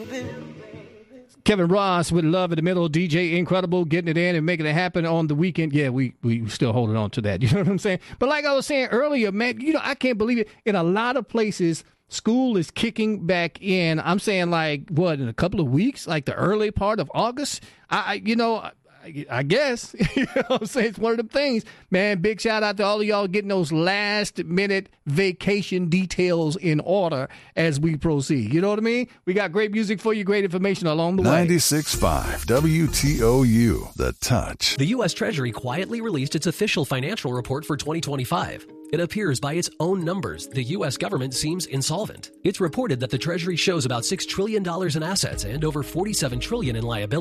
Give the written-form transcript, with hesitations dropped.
Kevin Ross with Love in the Middle, DJ Incredible, getting it in and making it happen on the weekend. Yeah, we still holding on to that. You know what I'm saying? But like I was saying earlier, man, I can't believe it. In a lot of places, school is kicking back in. I'm saying in a couple of weeks, like the early part of August. I guess, you know what I'm saying? It's one of them things. Man, big shout out to all of y'all getting those last minute vacation details in order as we proceed. You know what I mean? We got great music for you, great information along the way. 96.5 WTOU, The Touch. The U.S. Treasury quietly released its official financial report for 2025. It appears by its own numbers, the U.S. government seems insolvent. It's reported that the Treasury shows about $6 trillion in assets and over $47 trillion in liabilities.